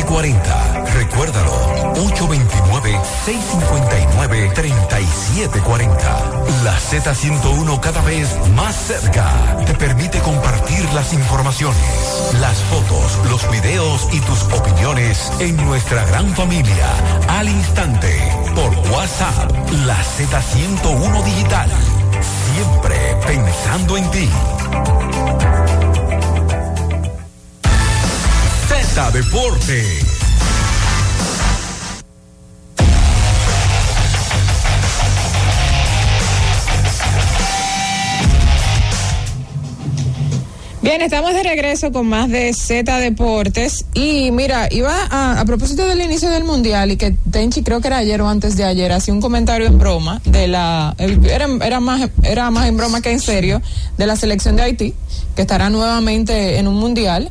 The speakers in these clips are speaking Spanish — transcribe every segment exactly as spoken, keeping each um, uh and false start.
cuarenta. Recuérdalo, ocho dos nueve, seis cinco nueve, tres siete cuatro cero. La Z ciento uno, cada vez más cerca, te permite compartir las informaciones, las fotos, los videos y tus opiniones en nuestra gran familia al instante por WhatsApp. La Z ciento uno Digital, siempre pensando en ti. Z Deportes. Bien, estamos de regreso con más de Z Deportes y mira, iba a, a propósito del inicio del Mundial y que Tenchi creo que era ayer o antes de ayer hacía un comentario en broma de la, era, era más era más en broma que en serio, de la selección de Haití que estará nuevamente en un Mundial.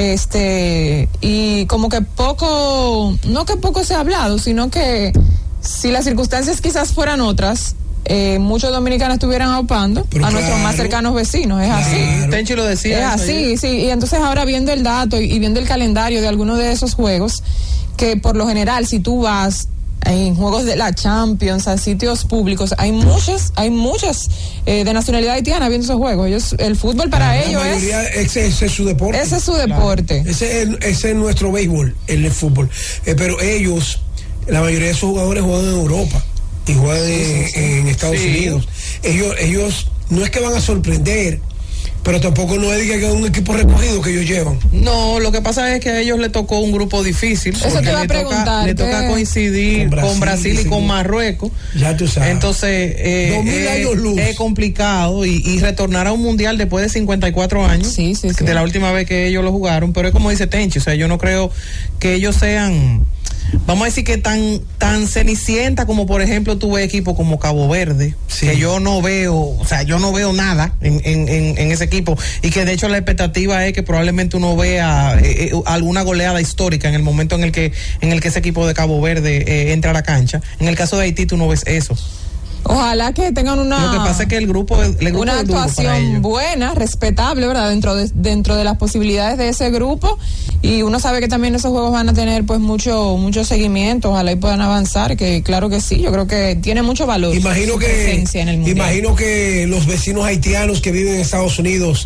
Este, y como que poco, no que poco se ha hablado, sino que si las circunstancias quizás fueran otras, Eh, muchos dominicanos estuvieran aupando Pero a claro, nuestros más cercanos vecinos, es claro. así. Tenchi lo decía. Es así, ayer. sí. Y entonces ahora viendo el dato y, y viendo el calendario de algunos de esos juegos, que por lo general si tú vas en juegos de la Champions, a sitios públicos, hay muchas, hay muchas eh, de nacionalidad haitiana viendo esos juegos. Ellos, el fútbol para la ellos mayoría, es ese, ese es su deporte. Ese es su deporte. Claro. Ese, es, ese es nuestro béisbol, el, el fútbol. Eh, pero ellos, la mayoría de esos jugadores juegan en Europa y juegan sí, en, sí, sí. en Estados sí. Unidos. Ellos, ellos no es que van a sorprender, pero tampoco no es que es un equipo recogido que ellos llevan. No, lo que pasa es que a ellos les tocó un grupo difícil. Eso te iba a preguntar. Le toca coincidir con Brasil, con Brasil y con Marruecos. Ya tú sabes. Entonces, eh, es, es complicado y, y retornar a un mundial después de cincuenta y cuatro años. Sí, sí, sí. De la última vez que ellos lo jugaron. Pero es como dice Tenchi, o sea, yo no creo que ellos sean, vamos a decir que tan tan cenicienta como por ejemplo tuve equipo como Cabo Verde, sí. que yo no veo, o sea, yo no veo nada en, en, en, en ese equipo y que de hecho la expectativa es que probablemente uno vea eh, eh, alguna goleada histórica en el momento en el que en el que ese equipo de Cabo Verde eh, entra a la cancha. En el caso de Haití tú no ves eso. Ojalá que tengan una lo que pasa es que el grupo, el grupo una actuación buena, respetable, ¿verdad? Dentro de dentro de las posibilidades de ese grupo, y uno sabe que también esos juegos van a tener pues mucho mucho seguimiento, ojalá y puedan avanzar, que claro que sí, yo creo que tiene mucho valor. Imagino que en el imagino que los vecinos haitianos que viven en Estados Unidos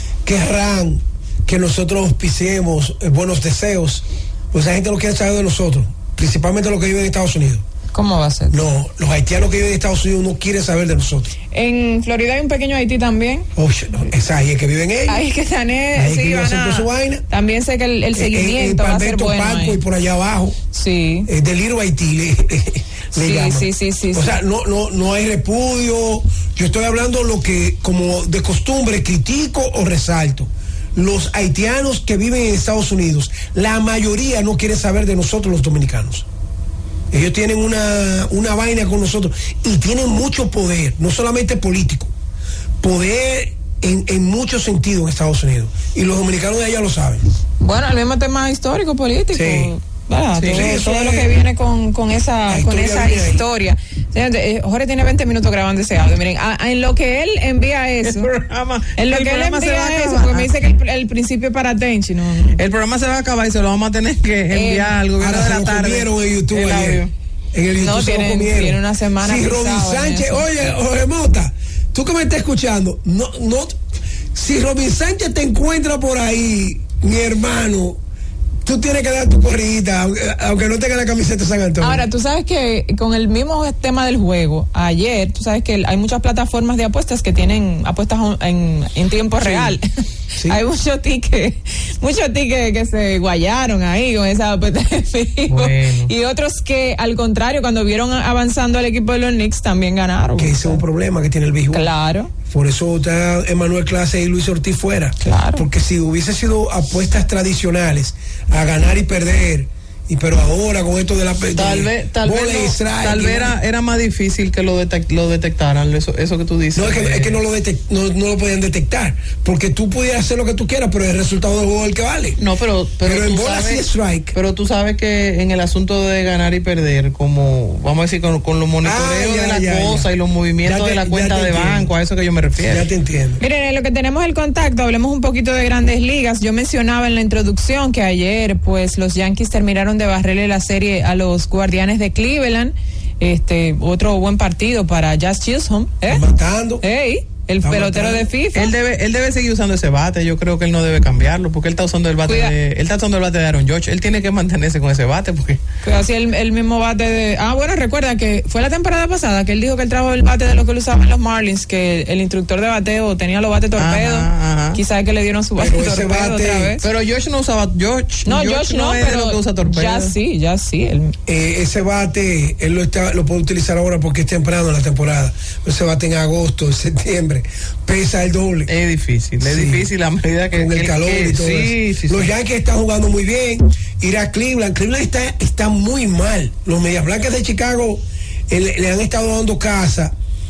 querrán que nosotros auspiciemos buenos deseos, pues esa gente lo quiere saber de nosotros, principalmente los que viven en Estados Unidos. ¿Cómo va a ser? No, los haitianos que viven en Estados Unidos no quieren saber de nosotros. En Florida hay un pequeño Haití también. Oye, no, es ahí es que viven ellos. Ahí es que están ellos. Ahí es sí, que van a, su vaina. También sé que el, el seguimiento eh, eh, va a ser bueno. Paco y por allá abajo. Sí. Eh, del Little Haití le, le sí, llaman. sí, sí, sí. O sí. sea, no, no, no hay repudio. Yo estoy hablando lo que, como de costumbre, critico o resalto. Los haitianos que viven en Estados Unidos, la mayoría no quiere saber de nosotros los dominicanos. Ellos tienen una, una vaina con nosotros y tienen mucho poder, no solamente político, poder en, en muchos sentidos en Estados Unidos. Y los dominicanos de allá lo saben. Bueno, el mismo tema histórico, político. Sí. Ah, sí, todo, sí, todo es, lo que viene con, con esa, con esa historia. Señor, eh, Jorge tiene veinte minutos grabando ese audio. Miren, a, a, en lo que él envía eso, el programa, en lo el que él envía eso, porque me dice que el, el principio es para Tenchi, no, no. El programa se va a acabar y se lo vamos a tener que enviar eh, al gobierno de la tarde. En YouTube el ayer. En el YouTube no, se tiene, lo comieron. Tiene una semana. Si Robin Sánchez, oye, Jorge Mota, tú que me estás escuchando, no, no, si Robin Sánchez te encuentra por ahí, mi hermano, tú tienes que dar tu corridita, aunque, aunque no tenga la camiseta de San Antonio. Ahora, tú sabes que con el mismo tema del juego, ayer, tú sabes que hay muchas plataformas de apuestas que tienen apuestas en, en tiempo sí, real. Sí. Hay muchos tickets, muchos tickets que se guayaron ahí con esa apuesta de fijo. Bueno. Y otros que, al contrario, cuando vieron avanzando al equipo de los Knicks, también ganaron. Que ese es un problema que tiene el béisbol. Claro. Por eso está Emanuel Clase y Luis Ortiz fuera. Claro. Porque si hubiese sido apuestas tradicionales a ganar y perder Y pero ahora con esto de la tal vez tal vez, no, strike, tal vez era, era más difícil que lo, detect, lo detectaran, eso, eso que tú dices. No, es que, eh, es que no, lo detect, no, no lo podían detectar, porque tú pudieras hacer lo que tú quieras, pero el resultado del juego es el que vale. No, pero pero, pero en bola sabes, sí es strike. Pero tú sabes que en el asunto de ganar y perder, como vamos a decir con, con los monitoreos ah, ya, de la ya, cosa ya. y los movimientos te, de la cuenta de entiendo. banco, a eso que yo me refiero. Ya te entiendo. Miren, en lo que tenemos el contacto, hablemos un poquito de Grandes Ligas. Yo mencionaba en la introducción que ayer pues los Yankees terminaron de barrerle la serie a los Guardianes de Cleveland. Este otro buen partido para Jazz Chisholm, ¿eh? matando Ey, el está pelotero matando. de FIFA. Él debe, él debe seguir usando ese bate. Yo creo que él no debe cambiarlo porque él está usando el bate Cuida. de, él está usando el bate de Aaron Judge. Él tiene que mantenerse con ese bate porque. Pero así el, el mismo bate de. Ah, bueno, recuerda que fue la temporada pasada que él dijo que él trajo el bate de lo que él usaba en los Marlins, que el, el instructor de bateo tenía los bates torpedo. Ajá, ajá. Quizás que le dieron su bate pero torpedo bate, otra vez. Pero Josh no usaba Josh. No, Josh, Josh no, no es pero de lo que usa torpedo. Ya sí, ya sí. El... Eh, ese bate él lo está, lo puede utilizar ahora porque es temprano en la temporada. Ese bate en agosto, en septiembre, pesa el doble. Es difícil, es sí. difícil a medida que con el que, calor que, y todo sí, eso. Sí, los sí. Yankees están jugando muy bien. Ir a Cleveland, Cleveland está, está muy mal. Los Medias Blancas de Chicago eh, le, le han estado dando casa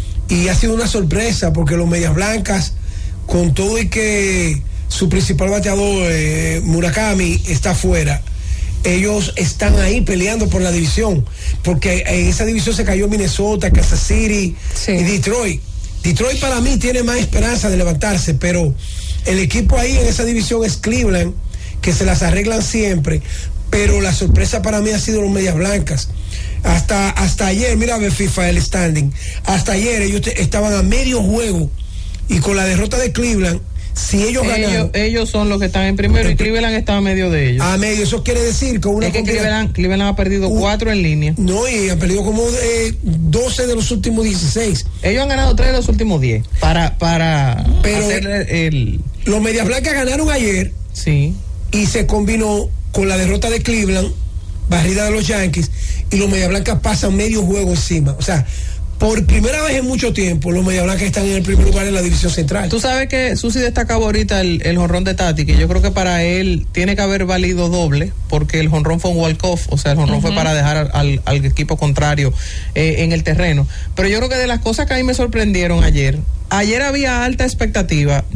y ha sido una sorpresa porque los Medias Blancas, con todo y que su principal bateador eh, Murakami está fuera, ellos están ahí peleando por la división, porque en esa división se cayó Minnesota, Kansas City sí. y Detroit. Detroit para mí tiene más esperanza de levantarse, pero el equipo ahí en esa división es Cleveland, que se las arreglan siempre, pero la sorpresa para mí ha sido los Medias Blancas. Hasta, hasta ayer, mira a ver FIFA el standing, hasta ayer ellos te, estaban a medio juego y con la derrota de Cleveland, si ellos, ellos ganaron, ellos son los que están en primero y Cleveland está a medio de ellos. A medio, eso quiere decir que una es que Cleveland, Cleveland ha perdido un, cuatro en línea. No, y ha perdido como eh, doce de los últimos dieciséis. Ellos han ganado tres de los últimos diez para, para pero hacer el, el... los Medias Blancas ganaron ayer. Sí. Y se combinó con la derrota de Cleveland, barrida de los Yankees, y los Medias Blancas pasan medio juego encima. O sea, por primera vez en mucho tiempo, los Medias Blancas están en el primer lugar en la división central. Tú sabes que Susi destacaba ahorita el, el jonrón de Tati, que yo creo que para él tiene que haber valido doble, porque el jonrón fue un walk-off, o sea, el jonrón uh-huh. fue para dejar al, al equipo contrario eh, en el terreno. Pero yo creo que de las cosas que a mí me sorprendieron ayer, ayer había alta expectativa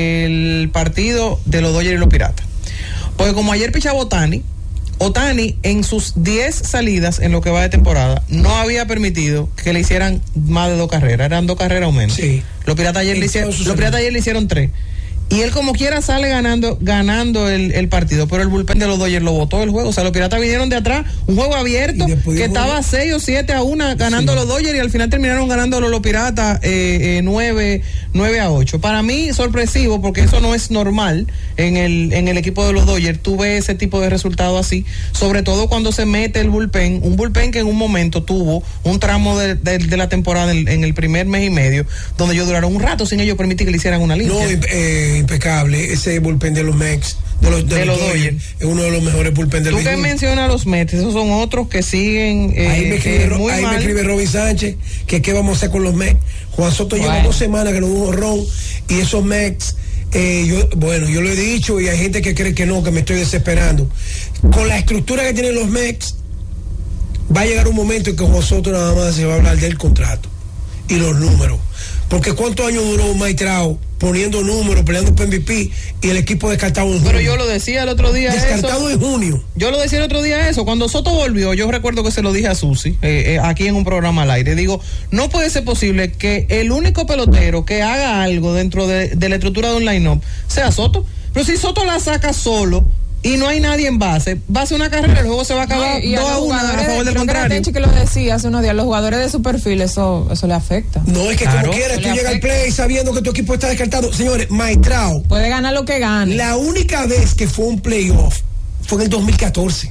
del partido de los Dodgers y los Piratas. Porque como ayer pichaba Ohtani, Ohtani en sus diez salidas en lo que va de temporada no había permitido que le hicieran más de dos carreras, eran dos carreras o menos. Sí. Los Piratas ayer, le hicieron, los Piratas ayer le hicieron tres. Y él como quiera sale ganando ganando el, el partido, pero el bullpen de los Dodgers lo botó el juego. O sea, los Piratas vinieron de atrás, un juego abierto que estaba seis o siete a una ganando sí. los Dodgers y al final terminaron ganando los, los Piratas eh, eh, nueve a ocho. Para mí sorpresivo porque eso no es normal en el en el equipo de los Dodgers. Tú ves ese tipo de resultado así, sobre todo cuando se mete el bullpen, un bullpen que en un momento tuvo un tramo de, de, de la temporada en, en el primer mes y medio, donde ellos duraron un rato sin ellos permitir que le hicieran una limpia. No, eh, impecable, ese bullpen de los Mets, de los, de de los los Dodgers, es uno de los mejores bullpen del Tú que mencionas a los Mets, esos son otros que siguen eh, ahí, me escribe, eh, muy ahí mal. me escribe Robin Sánchez que qué vamos a hacer con los Mets. Juan Soto bueno. lleva dos semanas que no hubo un honrón y esos Mets eh, yo, bueno, yo lo he dicho y hay gente que cree que no, que me estoy desesperando. Con la estructura que tienen los Mets va a llegar un momento en que Juan Soto nada más se va a hablar del contrato y los números. Porque ¿cuántos años duró Mike Trout poniendo números, peleando por M V P y el equipo descartado en junio? Pero yo lo decía el otro día descartado eso. en junio. Yo lo decía el otro día eso. Cuando Soto volvió, yo recuerdo que se lo dije a Susi, eh, eh, aquí en un programa al aire. Digo, no puede ser posible que el único pelotero que haga algo dentro de, de la estructura de un line-up sea Soto. Pero si Soto la saca solo y no hay nadie en base, va a ser una carrera, el juego se va a acabar no, dos a uno a favor del contrario. Tenchi que lo decía hace unos días, los jugadores de su perfil, eso, eso le afecta. No, es que claro, como quieras, tú llegas al play sabiendo que tu equipo está descartado. Señores, Mike Trout puede ganar lo que gane. La única vez que fue un playoff fue en el dos mil catorce,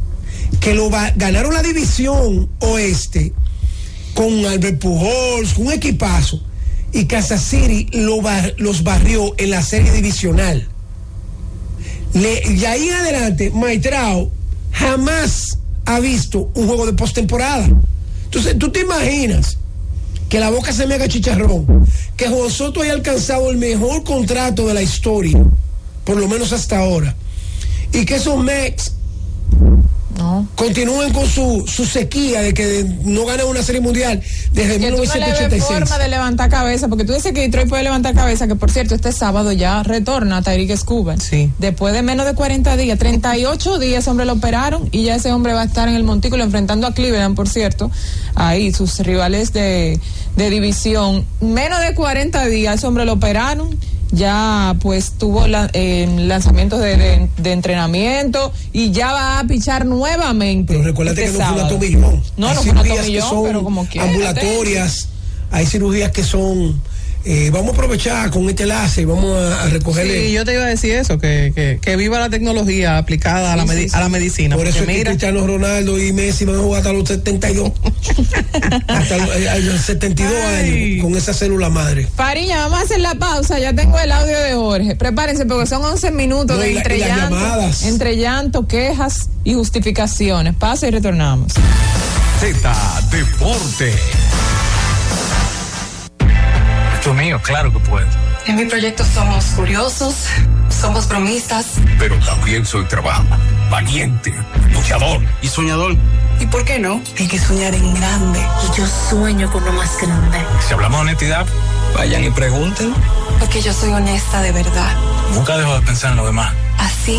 que lo va, ganaron la división oeste con Albert Pujols, con un equipazo, y Kansas City lo bar, los barrió en la serie divisional. Le, y ahí en adelante, Mike Trout jamás ha visto un juego de postemporada. Entonces, tú te imaginas que la boca se me haga chicharrón, que Juan Soto haya alcanzado el mejor contrato de la historia, por lo menos hasta ahora, y que esos Mets no, No. Continúen con su, su sequía de que no ganan una serie mundial desde que mil novecientos ochenta y seis. No le ves forma de levantar cabeza, porque tú dices que Detroit puede levantar cabeza, que por cierto, este sábado ya retorna Tyreek Skubal. Sí. Después de menos de cuarenta días, treinta y ocho días, ese hombre lo operaron y ya ese hombre va a estar en el montículo enfrentando a Cleveland, por cierto, ahí sus rivales de, de división. Menos de cuarenta días, ese hombre lo operaron. Ya pues tuvo la, eh, lanzamientos de, de, de entrenamiento y ya va a pichar nuevamente. Pero recuérdate este que no fue una sábado. tomillón. No, hay no fue una cirugías tomillón, que son pero como quiera. ambulatorias, hay cirugías que son... Eh, vamos a aprovechar con este enlace y vamos a, a recogerle. Sí, yo te iba a decir eso, que, que, que viva la tecnología aplicada a la, medi- a la medicina. Por eso es que mira, Cristiano Ronaldo y Messi van a jugar hasta los setenta y dos. Hasta los, eh, los setenta y dos Ay. años con esa célula madre. Fariña, vamos a hacer la pausa, ya tengo el audio de Jorge. Prepárense porque son once minutos No, de y la- entre, y las llanto, llamadas. entre llanto, quejas y justificaciones. Pasa y retornamos. Z Deporte. Esto mío, claro que puedo. En mi proyecto somos curiosos, somos bromistas. Pero también soy trabajo, valiente, luchador ¿Y soñador? ¿Y por qué no? Hay que soñar en grande. Y yo sueño con lo más grande. Si hablamos de honestidad, vayan y pregunten. Porque yo soy honesta de verdad. Nunca dejo de pensar en lo demás. Así